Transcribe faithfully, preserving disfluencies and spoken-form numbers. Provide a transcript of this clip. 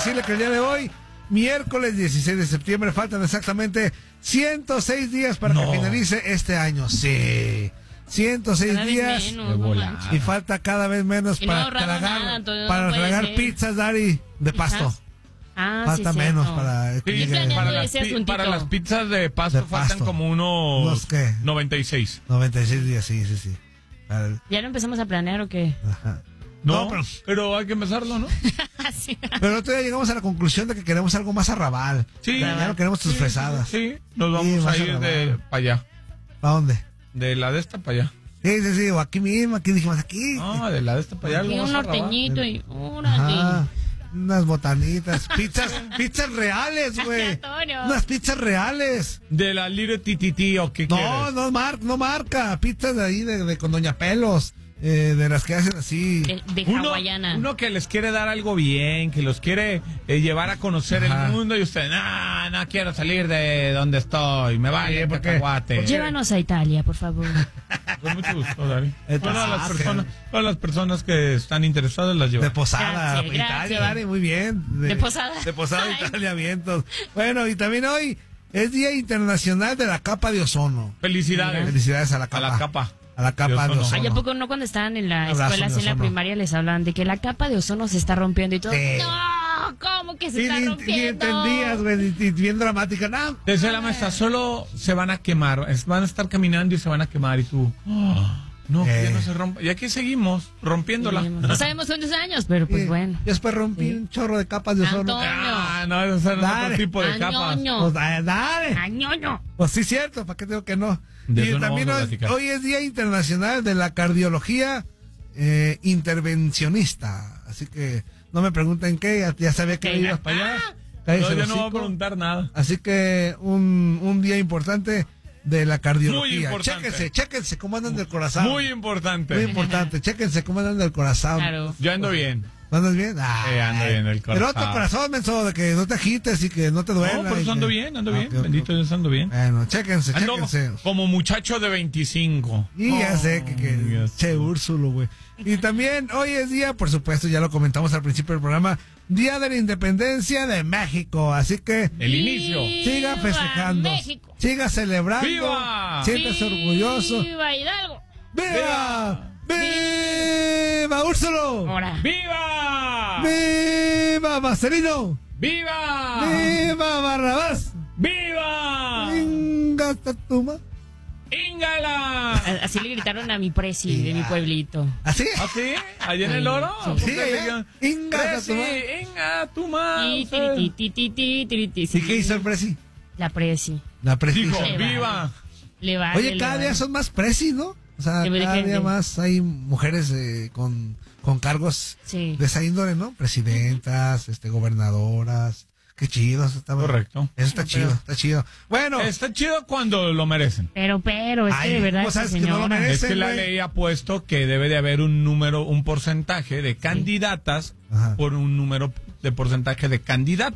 decirle que el día de hoy, miércoles dieciséis de septiembre, faltan exactamente ciento seis días para no. que finalice este año. Sí, ciento seis cada días vez menos, no y falta cada vez menos y para no tragar, nada, no para tragar ser. pizzas, Dari, de pasto. Ah, falta sí, menos cierto. para que Sí, llegue para, las, para las pizzas de pasto, de pasto. faltan como unos ¿Unos qué? noventa y seis. noventa y seis días, sí, sí, sí. Para... ¿Ya lo empezamos a planear o qué? Ajá. No, No, pero... pero hay que empezarlo, ¿no? Sí. Pero el otro día llegamos a la conclusión de que queremos algo más arrabal. Sí. Ya, ya no queremos tus Sí, fresadas. Sí, nos vamos Sí, a más ir arrabal. de para allá. ¿Para dónde? De la de esta para allá. Sí, sí, sí, o aquí mismo, aquí dijimos aquí. No, de la de esta para allá. Y algo un más arrabal. norteñito y órale. Ajá, unas botanitas, pizzas, pizzas reales, güey. Antonio. Unas pizzas reales. De la Little Tititi o qué No, quieres. no, mar, no marca, pizzas de ahí, de, de con Doña Pelos, eh, de las que hacen así. De, de Uno, hawaiana. uno que les quiere dar algo bien, que los quiere eh, llevar a conocer Ajá. el mundo y usted, no, no quiero salir de donde estoy, me vale el ¿por qué? cacahuate. Llévanos a Italia, por favor. Con mucho gusto, Dari. El Todas las pasaje. personas, todas las personas que están interesadas las De llevan. Posada, Gracias, Italia, gracias. Dani, muy bien. De Posada. De Posada, Ay. Italia, vientos. Bueno, y también hoy es Día Internacional de la Capa de Ozono. Felicidades. Felicidades a la capa. A la capa. A la capa De de ozono. ozono. Ay, ¿a poco no cuando estaban en la Abrazo escuela, de así en la ozono. primaria, les hablaban de que la capa de ozono se está rompiendo y todo? Sí. No, ¿cómo que se Y está ni, ni rompiendo? entendías, güey, ni- ni bien dramática. No, Decía la maestra, solo se van a quemar, es- van a estar caminando y se van a quemar y tú, "Oh, no, que Eh. ya no se rompa. Y aquí seguimos, rompiéndola. No sabemos cuántos años, pero pues Eh, bueno. y después rompí un chorro de capas de ozono. Antonio. Ah, no, esos son Dale. otro tipo de Ah, capas. ñoño. Pues, dale, dale. Añoño. Pues sí, cierto, ¿para qué tengo que no? De Y eso no también vamos a hoy, platicar. hoy es Día Internacional de la Cardiología eh, Intervencionista. Así que no me pregunten qué, ya, ya sabía que Ok. ibas para allá. Ah. Cállese No, el yo no voy a hocico. preguntar nada. Así que un, un día importante de la cardiología. Muy importante. Chéquense, chéquense cómo andan del corazón. Muy importante. Muy importante, chéquense cómo andan del corazón. Claro. Yo ando bien. ¿Andas bien? Ah, Eh, ando bien del Pero corazón. otro corazón, menso, de que no te agites y que no te duela. No, por y eso ando que- bien, ando Ah, bien. ok, ok. Bendito Dios, ando bien. Bueno, chéquense, Ando chéquense. como muchacho de veinticinco. Y ya Oh, sé que, que ya che sé. Úrsulo, güey. Y también hoy es día, por supuesto, ya lo comentamos al principio del programa, Día de la Independencia de México. Así que El inicio. siga ¡Viva festejando, México! siga celebrando, ¡Viva! siéntese orgulloso. ¡Viva Hidalgo! ¡Viva! ¡Viva Úrsulo! Ahora. ¡Viva! ¡Viva Marcelino! ¡Viva! ¡Viva Barrabás! ¡Viva! ¡Venga hasta tu ma- ¡Íngala! Así le gritaron a mi presi de mi pueblito. ¿Así? ¿Ah, sí? ¿Allá en el oro? Sí, allá. Inga, Presi, tu ma- Inga, tu ma. Y tiri, ti, ti, ti, tiri, ti, ¿Y sí. qué hizo el presi? La presi. La presi. Dijo, Le ¡viva! vale. Le vale, Oye, le cada vale. día son más presis, ¿no? O sea, Que me cada dejen día de- más hay mujeres eh, con, con cargos Sí. de esa índole, ¿no? Presidentas, este, gobernadoras. Qué chido. Eso está, Correcto. Eso está chido, está chido. Bueno, Está chido cuando lo merecen. Pero, pero, es Ay, que de verdad, ¿cómo esa sabes que no lo señora. merece? Es que la güey. ley ha puesto que debe de haber un número, un porcentaje de candidatas Ajá. por un número de porcentaje de candidatos.